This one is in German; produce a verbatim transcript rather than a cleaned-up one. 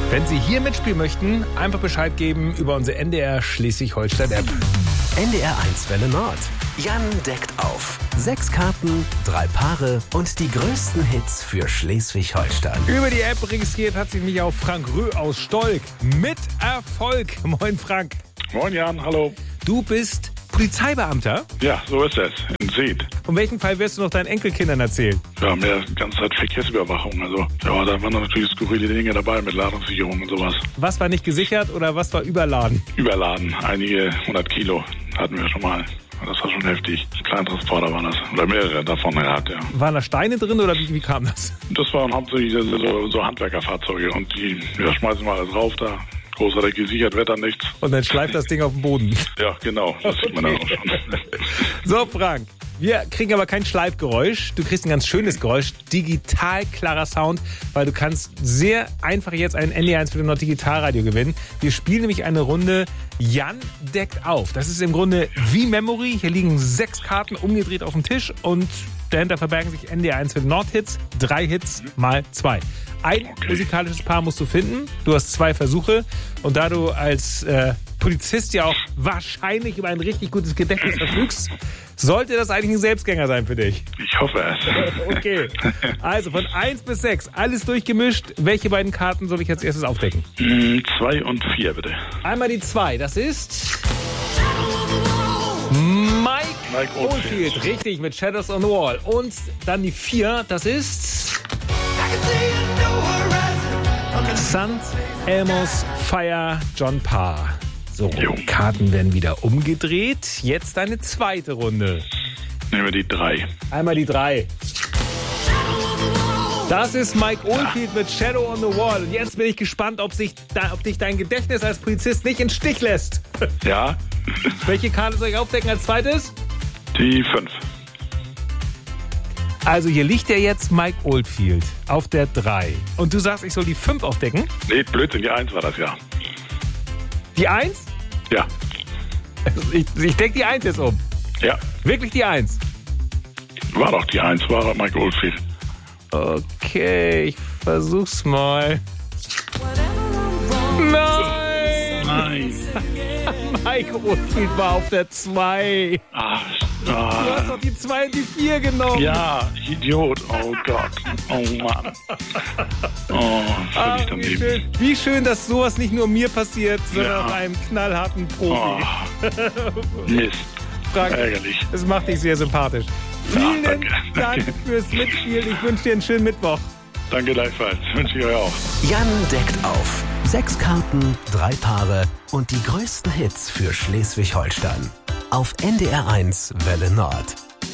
Wenn Sie hier mitspielen möchten, einfach Bescheid geben über unsere N D R Schleswig-Holstein-App. N D R eins Welle Nord. Jan deckt auf. Sechs Karten, drei Paare und die größten Hits für Schleswig-Holstein. Über die App registriert hat sich mich auch Frank Rö aus Stolk. Mit Erfolg. Moin Frank. Moin Jan, hallo. Du bist Polizeibeamter? Ja, so ist es. In Seed. Um welchen Fall wirst du noch deinen Enkelkindern erzählen? Wir haben ja die ganze Zeit Verkehrsüberwachung. Also, ja, da waren natürlich skurrile Dinge dabei mit Ladungssicherung und sowas. Was war nicht gesichert oder was war überladen? Überladen. Einige hundert Kilo hatten wir schon mal. Das war schon heftig. Kleintransporter waren das. Oder mehrere davon gehabt, ja. Waren da Steine drin oder wie, wie kam das? Das waren hauptsächlich so, so Handwerkerfahrzeuge. Und die ja, schmeißen wir alles rauf da. Großartig gesichert, Wetter nichts. Und dann schleift das Ding auf den Boden. Ja, genau. Das sieht man dann auch schon. So, Frank. Wir kriegen aber kein Schleifgeräusch. Du kriegst ein ganz schönes Geräusch. Digital klarer Sound, weil du kannst sehr einfach jetzt ein N D R eins für Nord Digitalradio gewinnen. Wir spielen nämlich eine Runde Jan deckt auf. Das ist im Grunde wie Memory. Hier liegen sechs Karten umgedreht auf dem Tisch und dahinter verbergen sich N D R eins für Nord Hits. Drei Hits mal zwei. Ein okay. musikalisches Paar musst du finden. Du hast zwei Versuche. Und da du als äh, Polizist ja auch wahrscheinlich über ein richtig gutes Gedächtnis verfügst, sollte das eigentlich ein Selbstgänger sein für dich. Ich hoffe es. Okay. Also von eins bis sechs, alles durchgemischt. Welche beiden Karten soll ich als erstes aufdecken? zwei und vier, bitte. Einmal die zwei. Das ist Mike, Mike Oldfield. Oldfield. Richtig, mit Shadows on the Wall. Und dann die vier. Das ist Sant Elmos Fire John Parr. So, Jo. Karten werden wieder umgedreht. Jetzt deine zweite Runde. Nehmen wir die drei. Einmal die drei. Das ist Mike Oldfield mit Shadow on the Wall. Und jetzt bin ich gespannt, ob, sich da, ob dich dein Gedächtnis als Polizist nicht im Stich lässt. Ja. Welche Karte soll ich aufdecken als zweites? Die fünf. Also hier liegt ja jetzt Mike Oldfield auf der drei. Und du sagst, ich soll die fünf aufdecken? Nee, Blödsinn, die eins war das, ja. Die eins? Ja. Ich, ich denke die eins jetzt um. Ja. Wirklich die eins? War doch die eins, war Mike Oldfield. Okay, ich versuch's mal. Nein! Nein. Mike Oldfield war auf der zwei. Ach, Du hast ah. doch die zwei und die vier genommen. Ja, Idiot. Oh Gott. Oh Mann. Oh, Ah, völlig wie, daneben. schön, wie schön, dass sowas nicht nur mir passiert, sondern Ja. auch einem knallharten Profi. Oh, Mist. Frank, Ärgerlich. es macht dich sehr sympathisch. Ja, Vielen danke, Dank danke. fürs Mitspielen. Ich wünsche dir einen schönen Mittwoch. Danke gleichfalls. Wünsche ich euch auch. Jan deckt auf. Sechs Karten, drei Paare und die größten Hits für Schleswig-Holstein. Auf N D R eins Welle Nord.